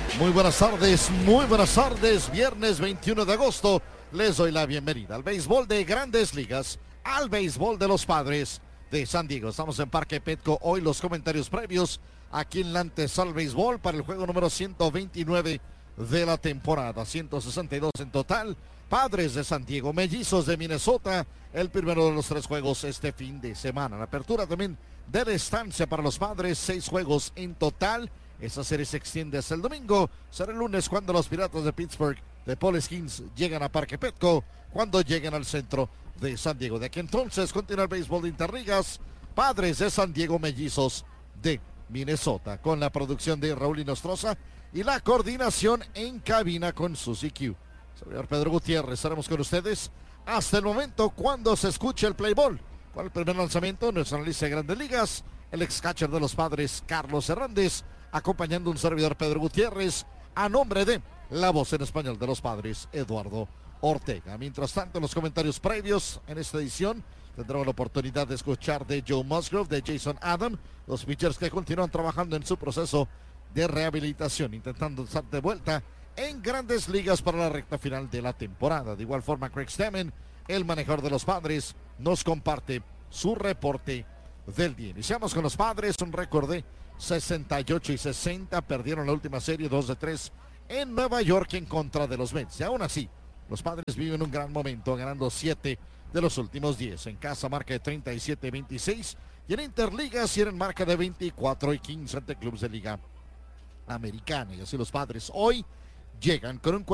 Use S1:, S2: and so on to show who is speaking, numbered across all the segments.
S1: Muy buenas tardes, viernes 21 de agosto, les doy la bienvenida al béisbol de Grandes Ligas, al béisbol de los Padres de San Diego. Estamos en Parque Petco, hoy los comentarios previos aquí en la antesala al béisbol para el juego número 129 de la temporada, 162 en total. Padres de San Diego, Mellizos de Minnesota, el primero de los 3 juegos este fin de semana. La apertura también de distancia para los Padres, 6 juegos en total. Esa serie se extiende hasta el domingo. Será el lunes cuando los Piratas de Pittsburgh de Paul Skeens llegan a Parque Petco, cuando lleguen al centro de San Diego. De aquí entonces continúa el béisbol de Interligas, Padres de San Diego, Mellizos de Minnesota, con la producción de Raúl Inostroza y la coordinación en cabina con Suzy Q. Señor Pedro Gutiérrez, estaremos con ustedes hasta el momento cuando se escuche el play ball. Con el primer lanzamiento, nuestro analista de Grandes Ligas, el ex catcher de los Padres, Carlos Hernández, acompañando un servidor Pedro Gutiérrez, a nombre de la voz en español de los Padres, Eduardo Ortega. Mientras tanto, en los comentarios previos en esta edición, tendremos la oportunidad de escuchar de Joe Musgrove, de Jason Adam, los pitchers que continúan trabajando en su proceso de rehabilitación, intentando estar de vuelta en Grandes Ligas para la recta final de la temporada. De igual forma, Craig Stammen, el manejador de los Padres, nos comparte su reporte del día. Iniciamos con los Padres, un récord de 68-60, perdieron la última serie 2-3 en Nueva York en contra de los Mets. Y aún así, los Padres viven un gran momento, ganando 7 de los últimos 10. En casa marca de 37-26 y en Interligas tienen marca de 24-15 ante clubes de Liga Americana. Y así los Padres hoy llegan con un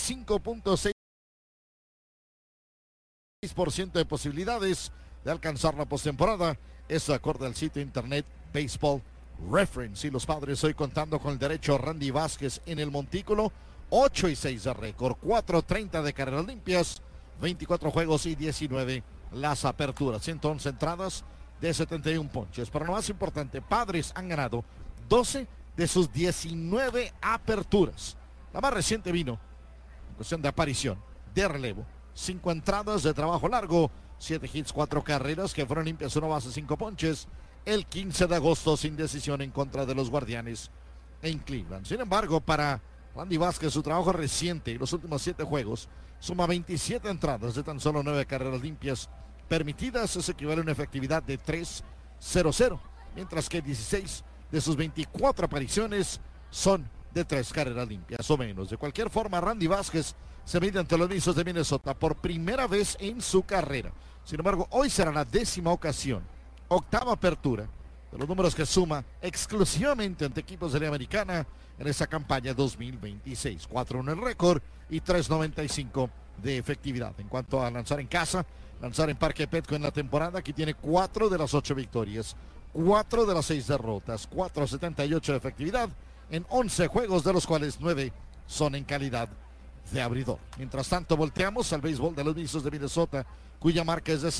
S1: 45.6% de posibilidades de alcanzar la postemporada. Esto de acuerdo al sitio internet Baseball Reference. Y los Padres hoy contando con el derecho Randy Vázquez en el montículo, 8-6 de récord, 4.30 de carreras limpias, 24 juegos y 19 las aperturas, 111 entradas de 71 ponches. Pero lo más importante, Padres han ganado 12 de sus 19 aperturas. La más reciente vino en cuestión de aparición, de relevo, 5 entradas de trabajo largo, 7 hits, 4 carreras que fueron limpias, 1 base, 5 ponches. El 15 de agosto sin decisión en contra de los Guardianes en Cleveland. Sin embargo, para Randy Vázquez, su trabajo reciente y los últimos 7 juegos suma 27 entradas de tan solo 9 carreras limpias permitidas. Eso equivale a una efectividad de 3.00, mientras que 16 de sus 24 apariciones son de 3 carreras limpias o menos. De cualquier forma, Randy Vázquez se mide ante los Mellizos de Minnesota por primera vez en su carrera. Sin embargo, hoy será la 10ª ocasión, octava apertura de los números que suma exclusivamente ante equipos de la Americana en esta campaña 2026. 4-1 el récord y 3.95 de efectividad. En cuanto a lanzar en casa, lanzar en Parque Petco en la temporada, aquí tiene 4 de las 8 victorias, 4 de las 6 derrotas, 4.78 de efectividad en 11 juegos, de los cuales 9 son en calidad de abridor. Mientras tanto, volteamos al béisbol de los Mellizos de Minnesota, cuya marca es de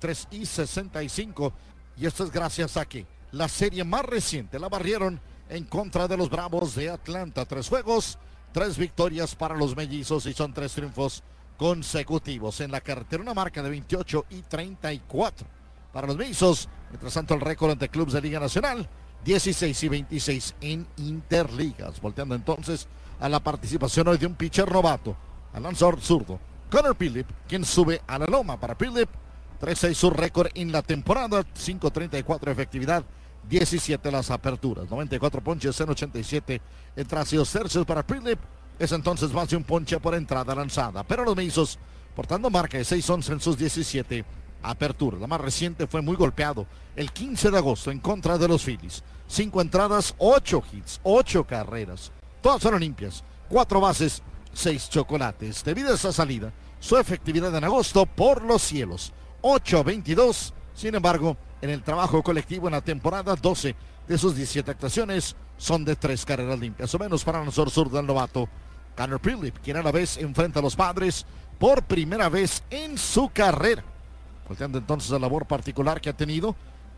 S1: 63-65. Y esto es gracias a que la serie más reciente la barrieron en contra de los Bravos de Atlanta. 3 juegos, 3 victorias para los Mellizos y son 3 triunfos consecutivos en la carretera. Una marca de 28-34 para los Mellizos. Mientras tanto, el récord ante clubes de Liga Nacional, 16-26 en Interligas. Volteando entonces a la participación hoy de un pitcher novato, al lanzador zurdo Connor Phillip, quien sube a la loma. Para Phillip, 3-6 su récord en la temporada, 5.34 de efectividad, 17 las aperturas, 94 ponches en 87 entradas y 2 tercios para Phillip. Es entonces más de un ponche por entrada lanzada. Pero los Mellizos portando marca de 6-11 en sus 17 aperturas. La más reciente fue muy golpeado el 15 de agosto en contra de los Phillies. 5 entradas, 8 hits, 8 carreras. Todas fueron limpias, 4 bases, 6 chocolates. Debido a esa salida, su efectividad en agosto por los cielos, 8.22. Sin embargo, en el trabajo colectivo en la temporada, 12 de sus 17 actuaciones son de 3 carreras limpias o menos para el lanzador zurdo del novato Connor Phillip, quien a la vez enfrenta a los Padres por primera vez en su carrera. Volteando entonces la labor particular que ha tenido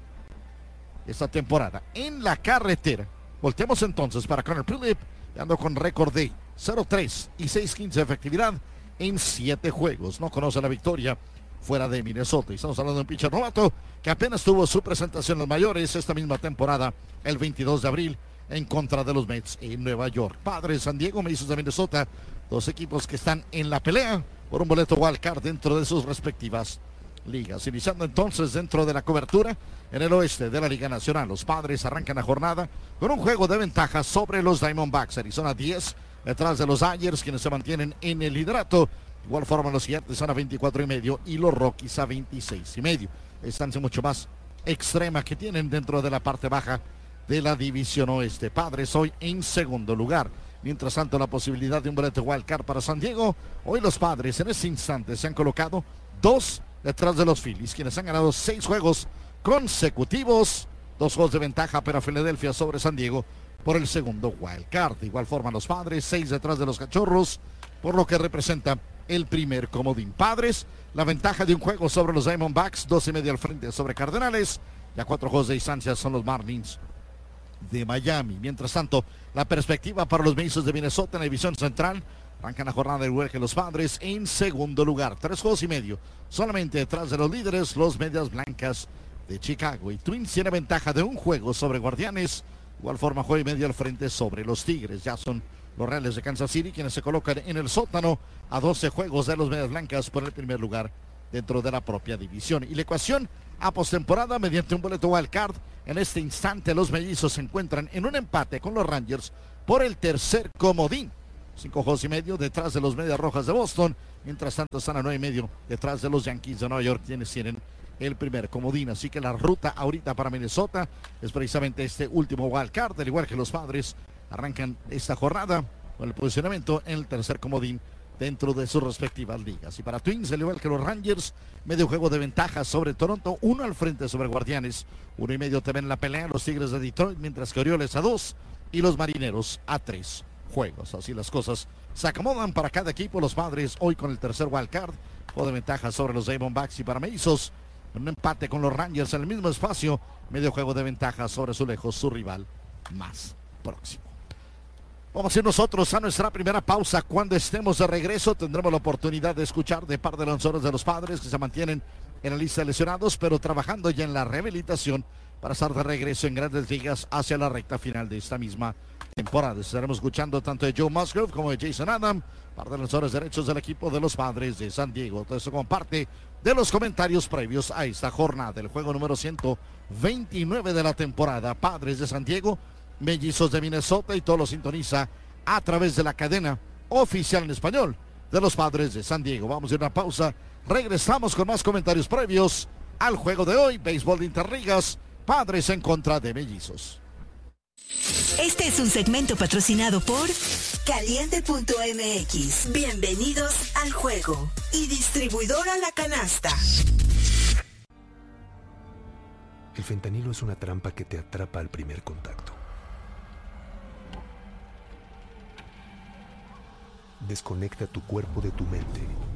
S1: esta temporada en la carretera. Volteamos entonces para Connor Phillip, ando con récord de 0-3 y 6.15 de efectividad en 7 juegos. No conoce la victoria fuera de Minnesota. Y estamos hablando de un pitcher novato que apenas tuvo su presentación en los mayores esta misma temporada, el 22 de abril, en contra de los Mets en Nueva York. Padres de San Diego, Mellizos de Minnesota, dos equipos que están en la pelea por un boleto wild card dentro de sus respectivas ligas. Iniciando entonces dentro de la cobertura en el oeste de la Liga Nacional. Los Padres arrancan la jornada con un juego de ventaja sobre los Diamondbacks. Arizona 10 detrás de los Dodgers, quienes se mantienen en el liderato. Igual forma los Gigantes a 24.5 y los Rockies a 26.5. Estancia mucho más extrema que tienen dentro de la parte baja de la división oeste. Padres hoy en segundo lugar. Mientras tanto, la posibilidad de un boleto wild card para San Diego. Hoy los Padres en este instante se han colocado 2 detrás de los Phillies, quienes han ganado 6 juegos consecutivos. 2 juegos de ventaja para Filadelfia sobre San Diego por el segundo wild card. De igual forma los Padres 6 detrás de los Cachorros, por lo que representa el primer comodín. Padres, la ventaja de un juego sobre los Diamondbacks, 2.5 al frente sobre Cardenales. Ya 4 juegos de distancia son los Marlins de Miami. Mientras tanto, la perspectiva para los Mellizos de Minnesota en la división central. Arrancan la jornada del que los Padres en segundo lugar. 3 juegos y medio. Solamente detrás de los líderes, los Medias Blancas de Chicago. Y Twins tiene ventaja de un juego sobre Guardianes. Igual forma, juego y medio al frente sobre los Tigres. Ya son los Reales de Kansas City quienes se colocan en el sótano a 12 juegos de los Medias Blancas por el primer lugar dentro de la propia división. Y la ecuación a postemporada mediante un boleto wild card. En este instante los Mellizos se encuentran en un empate con los Rangers por el tercer comodín. 5 juegos y medio detrás de los Medias Rojas de Boston. Mientras tanto están a 9.5 detrás de los Yankees de Nueva York, quienes tienen el primer comodín. Así que la ruta ahorita para Minnesota es precisamente este último wild card, al igual que los Padres arrancan esta jornada con el posicionamiento en el tercer comodín dentro de sus respectivas ligas. Y para Twins, al igual que los Rangers, medio juego de ventaja sobre Toronto, 1 al frente sobre Guardianes, 1.5 te ven en la pelea los Tigres de Detroit, mientras que Orioles a 2 y los Marineros a 3 juegos. Así las cosas se acomodan para cada equipo. Los Padres hoy con el tercer wild card, juego de ventaja sobre los Diamondbacks, y para Mellizos un empate con los Rangers en el mismo espacio, medio juego de ventaja sobre su rival más próximo. Vamos a ir nosotros a nuestra primera pausa. Cuando estemos de regreso tendremos la oportunidad de escuchar de par de lanzadores de los Padres que se mantienen en la lista de lesionados, pero trabajando ya en la rehabilitación para estar de regreso en Grandes Ligas hacia la recta final de esta misma temporada. Estaremos escuchando tanto de Joe Musgrove como de Jason Adam, par de lanzadores derechos del equipo de los Padres de San Diego. Todo esto como parte de los comentarios previos a esta jornada, el juego número 129 de la temporada. Padres de San Diego, Mellizos de Minnesota, y todo lo sintoniza a través de la cadena oficial en español de los Padres de San Diego. Vamos a ir a una pausa, regresamos con más comentarios previos al juego de hoy, béisbol de Interligas, Padres en contra de Mellizos.
S2: Este es un segmento patrocinado por Caliente.mx. Bienvenidos al juego. Y distribuidora La Canasta.
S3: El fentanilo es una trampa que te atrapa al primer contacto. Desconecta tu cuerpo de tu mente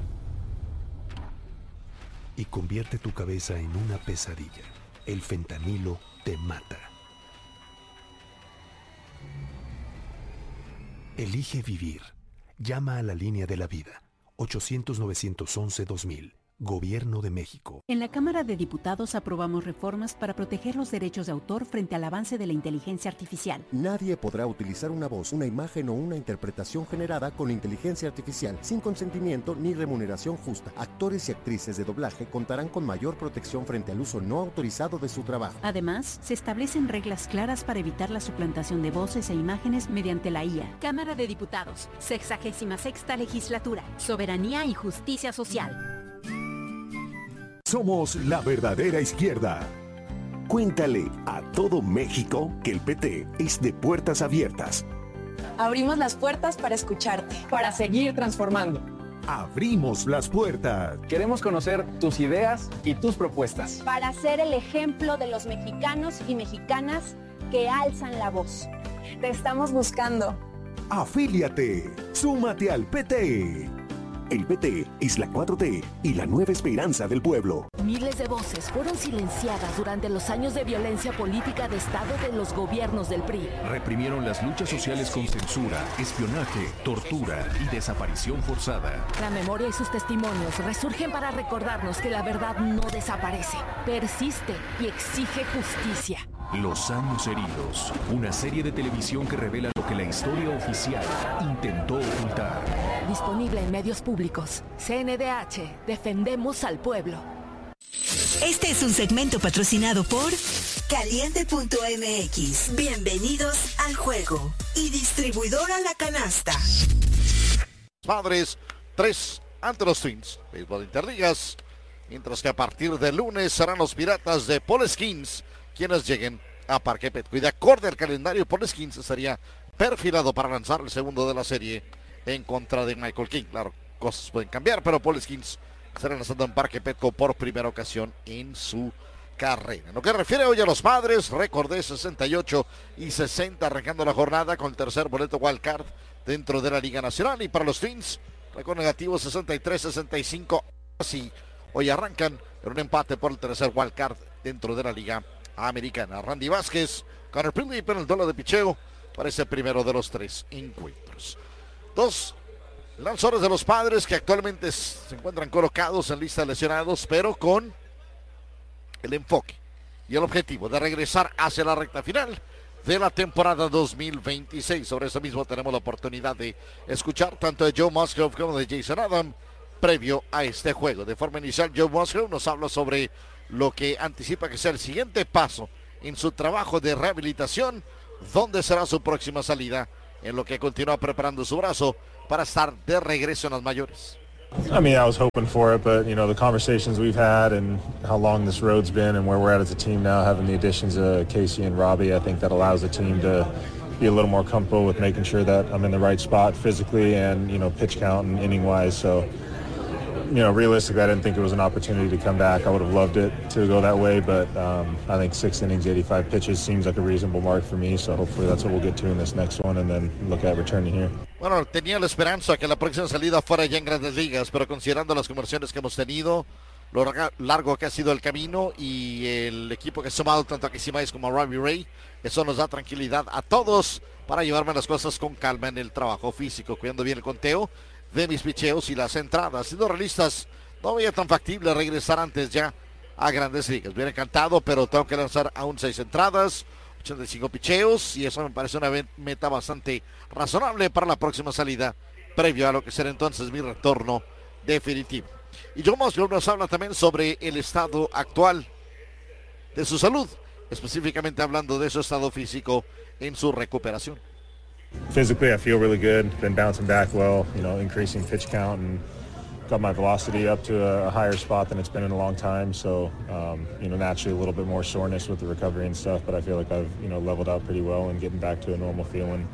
S3: y convierte tu cabeza en una pesadilla. El fentanilo te mata. Elige vivir. Llama a la línea de la vida. 800-911-2000. Gobierno de México.
S4: En la Cámara de Diputados aprobamos reformas para proteger los derechos de autor frente al avance de la inteligencia artificial.
S5: Nadie podrá utilizar una voz, una imagen o una interpretación generada con inteligencia artificial sin consentimiento ni remuneración justa. Actores y actrices de doblaje contarán con mayor protección frente al uso no autorizado de su trabajo.
S4: Además, se establecen reglas claras para evitar la suplantación de voces e imágenes mediante la IA.
S6: Cámara de Diputados, 66ª Legislatura, Soberanía y Justicia Social.
S7: Somos la verdadera izquierda. Cuéntale a todo México que el PT es de puertas abiertas.
S8: Abrimos las puertas para escucharte,
S9: para seguir transformando.
S7: Abrimos las puertas.
S9: Queremos conocer tus ideas y tus propuestas.
S10: Para ser el ejemplo de los mexicanos y mexicanas que alzan la voz.
S8: Te estamos buscando.
S7: Afíliate. Súmate al PT. El PT es la 4T y la nueva esperanza del pueblo.
S6: Miles de voces fueron silenciadas durante los años de violencia política de Estado de los gobiernos del PRI.
S11: Reprimieron las luchas sociales con censura, espionaje, tortura y desaparición forzada.
S6: La memoria y sus testimonios resurgen para recordarnos que la verdad no desaparece, persiste y exige justicia.
S11: Los años heridos, una serie de televisión que revela lo que la historia oficial intentó ocultar.
S6: Disponible en medios públicos. CNDH, defendemos al pueblo.
S2: Este es un segmento patrocinado por Caliente.mx. Bienvenidos al juego. Y distribuidora La Canasta.
S1: Padres 3 ante los Twins. Béisbol Interligas. Mientras que a partir de lunes serán los Piratas de Paul Skeens quienes lleguen a Parque Petco. Y de acuerdo al calendario, Paul Skeens estaría perfilado para lanzar el segundo de la serie en contra de Michael King. Claro, cosas pueden cambiar, pero Paul Skeens estará lanzando en Parque Petco por primera ocasión en su carrera. En lo que refiere hoy a los Padres, récord de 68 y 60 arrancando la jornada con el tercer boleto wildcard dentro de la Liga Nacional. Y para los Twins, récord negativo 63-65. Así, hoy arrancan en un empate por el tercer wildcard dentro de la Liga Americana. Randy Vázquez, Connor Phillips en el duelo de picheo, parece primero de los 3 encuentros. Dos lanzadores de los Padres que actualmente se encuentran colocados en lista de lesionados, pero con el enfoque y el objetivo de regresar hacia la recta final de la temporada 2026. Sobre eso mismo tenemos la oportunidad de escuchar tanto de Joe Musgrove como de Jason Adam previo a este juego. De forma inicial, Joe Musgrove nos habla sobre lo que anticipa que sea el siguiente paso en su trabajo de rehabilitación, dónde será su próxima salida, en lo que continúa preparando su brazo para estar de regreso en las mayores.
S12: I mean, I was hoping for it, but, the conversations we've had and how long this road's been and where we're at as a team now, having the additions of Casey and Robbie, I think that allows the team to be a little more comfortable with making sure that I'm in the right spot physically and, pitch count and inning-wise. So, realistically, I didn't think it was an opportunity to come back. I would have loved it to go that way, but I think 6 innings, 85 pitches seems like a reasonable mark for me, so hopefully that's what we'll get to in this next one and then look at returning here.
S1: Bueno, tenía la esperanza que la próxima salida fuera ya en Grandes Ligas, pero considerando las conversiones que hemos tenido, lo largo que ha sido el camino y el equipo que ha sumado tanto a Casey Mize como a Robbie Ray, eso nos da tranquilidad a todos para llevarme las cosas con calma en el trabajo físico, cuidando bien el conteo de mis picheos y las entradas. Siendo realistas, no veía tan factible regresar antes ya a Grandes Ligas. Hubiera encantado, pero tengo que lanzar aún 6 entradas, 85 picheos, y eso me parece una meta bastante razonable para la próxima salida, previo a lo que será entonces mi retorno definitivo. Y Joe Musgrove nos habla también sobre el estado actual de su salud, específicamente hablando de su estado físico en su recuperación.
S12: Physically, I feel really good. Been bouncing back well, increasing pitch count and got my velocity up to a higher spot than it's been in a long time. So, naturally a little bit more soreness with the recovery and stuff, but I feel like I've, leveled out pretty well and getting back to a normal feeling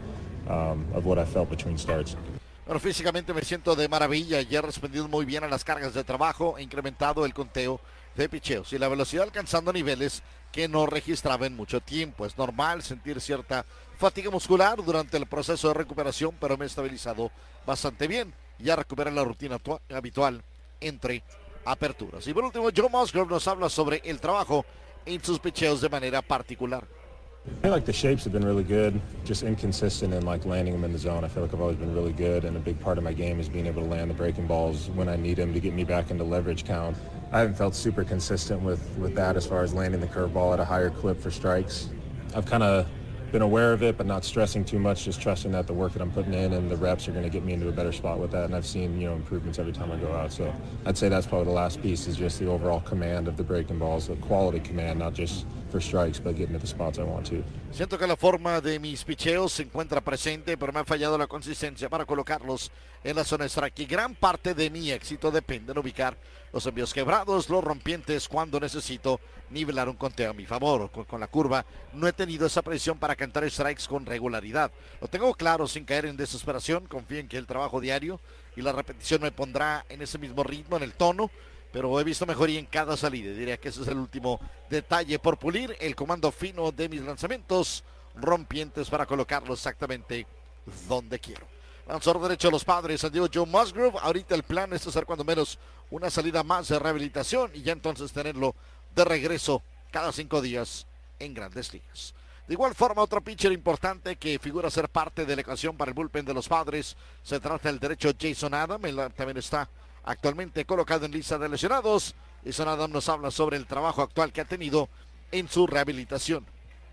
S12: of what I felt between starts.
S1: Bueno, físicamente me siento de maravilla y he respondido muy bien a las cargas de trabajo, he incrementado el conteo de picheos y la velocidad alcanzando niveles que no registraba en mucho tiempo. Es normal sentir cierta fatiga muscular durante el proceso de recuperación, pero me he estabilizado bastante bien. Ya recuperé la rutina habitual entre aperturas. Y por último, Joe Musgrove nos habla sobre el trabajo en sus picheos de manera particular.
S12: I feel like the shapes have been really good, just inconsistent in landing them in the zone. I feel like I've always been really good, and a big part of my game is being able to land the breaking balls when I need them to get me back into leverage count. I haven't felt super consistent with that as far as landing the curveball at a higher clip for strikes. I've kind of been aware of it, but not stressing too much, just trusting that the work that I'm putting in and the reps are going to get me into a better spot with that. And I've seen, improvements every time I go out. So I'd say that's probably the last piece is just the overall command of the breaking balls, the quality command, not just for strikes, but getting to the spots I want to.
S1: Siento que la forma de mis picheos se encuentra presente, pero me ha fallado la consistencia para colocarlos en la zona de strike. Y gran parte de mi éxito depende en ubicar los envíos quebrados, los rompientes cuando necesito nivelar un conteo a mi favor. Con la curva no he tenido esa presión para cantar strikes con regularidad. Lo tengo claro sin caer en desesperación. Confío en que el trabajo diario y la repetición me pondrá en ese mismo ritmo, en el tono, pero he visto mejoría en cada salida. Diría que ese es el último detalle por pulir, el comando fino de mis lanzamientos, rompientes para colocarlos exactamente donde quiero. Lanzador derecho de los Padres, San Diego, Joe Musgrove. Ahorita el plan es hacer cuando menos una salida más de rehabilitación y ya entonces tenerlo de regreso cada 5 días en Grandes Ligas. De igual forma, otro pitcher importante que figura ser parte de la ecuación para el bullpen de los Padres, se trata del derecho Jason Adam. Él también está actualmente colocado en lista de lesionados. Jason Adam nos habla sobre el trabajo actual que ha tenido en su rehabilitación.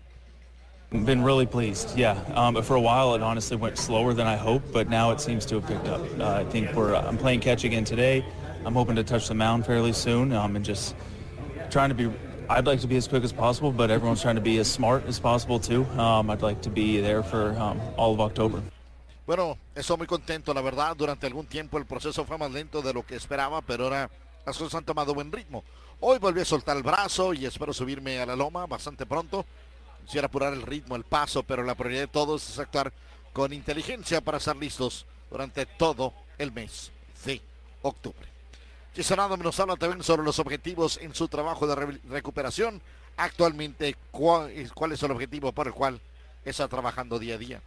S13: Been really pleased, yeah. For a while, it honestly went slower than I hoped, but now it seems to have picked up. I think I'm playing catch again today. I'm hoping to touch the mound fairly soon, and just trying to be. I'd like to be as quick as possible, but everyone's trying to be as smart as possible too. I'd like to be there for all of October.
S1: Bueno, estoy muy contento, la verdad. Durante algún tiempo el proceso fue más lento de lo que esperaba, pero ahora las cosas han tomado buen ritmo. Hoy volví a soltar el brazo y espero subirme a la loma bastante pronto. Quisiera apurar el ritmo, el paso, pero la prioridad de todos es actuar con inteligencia para estar listos durante todo el mes de octubre. Jason Adam nos habla también sobre los objetivos en su trabajo de recuperación. Actualmente, ¿cuál es el objetivo por el cual está trabajando día a día?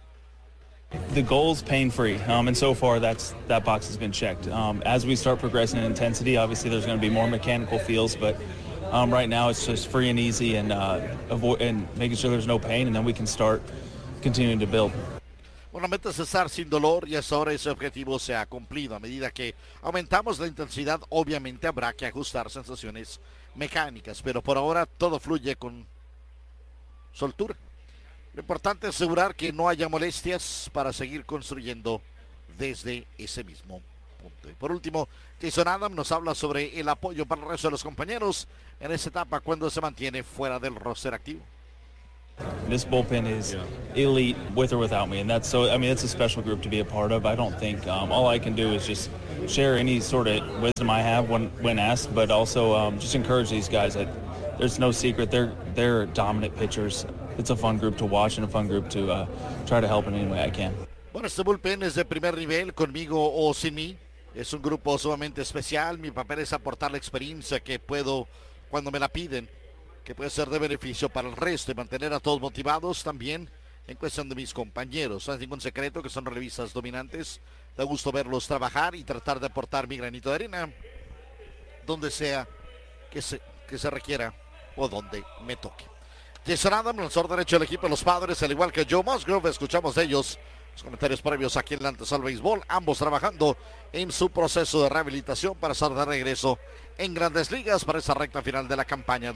S13: The goal is pain-free, and so far that box has been checked. As we start progressing in intensity, obviously there's going to be more mechanical feels, but right now it's just free and easy, and making sure there's no pain, and then we can start continuing to build.
S1: Bueno, la meta es estar sin dolor y hasta ahora ese objetivo se ha cumplido. A medida que aumentamos la intensidad, obviamente habrá que ajustar sensaciones mecánicas, pero por ahora todo fluye con soltura. Lo importante es asegurar que no haya molestias para seguir construyendo desde ese mismo punto. Y por último, Jason Adam nos habla sobre el apoyo para el resto de los compañeros en esta etapa cuando se mantiene fuera del roster activo.
S13: This bullpen is elite with or without me, and that's a special group to be a part of. I don't think all I can do is just share any sort of wisdom I have when asked, but also just encourage these guys that there's no secret. They're dominant pitchers. It's a fun group to watch and a fun group to try to help in any way I can.
S1: Bueno, este bullpen es de primer nivel, conmigo o sin mí. Es un grupo sumamente especial. Mi papel es aportar la experiencia que puedo cuando me la piden, que puede ser de beneficio para el resto y mantener a todos motivados también en cuestión de mis compañeros. No es ningún secreto que son revistas dominantes. Da gusto verlos trabajar y tratar de aportar mi granito de arena donde sea que se requiera o donde me toque. Jason Adam, lanzador derecho del equipo de los Padres, al igual que Joe Musgrove. Escuchamos de ellos los comentarios previos aquí en la Antesala Béisbol, ambos trabajando en su proceso de rehabilitación para estar de regreso en Grandes Ligas para esa recta final de la campaña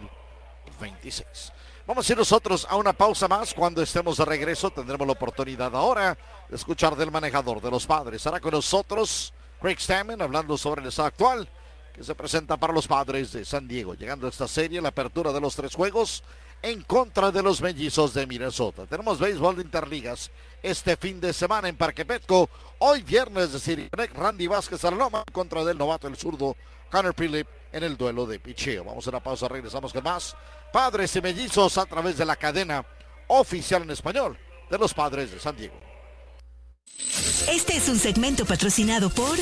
S1: 2026. Vamos a ir nosotros a una pausa más. Cuando estemos de regreso tendremos la oportunidad ahora de escuchar del manejador de los Padres. Estará con nosotros Craig Stammen hablando sobre el estado actual que se presenta para los Padres de San Diego, llegando a esta serie, la apertura de los 3 juegos en contra de los Mellizos de Minnesota. Tenemos béisbol de interligas este fin de semana en Parque Petco. Hoy viernes, es decir, Randy Vázquez a la loma contra del novato el zurdo Connor Phillip en el duelo de picheo. Vamos a una pausa, regresamos con más Padres y Mellizos a través de la cadena oficial en español de los Padres de San Diego.
S2: Este es un segmento patrocinado por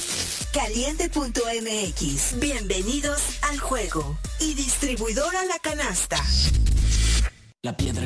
S2: Caliente.mx. Bienvenidos al juego. Y distribuidora La Canasta.
S14: La piedra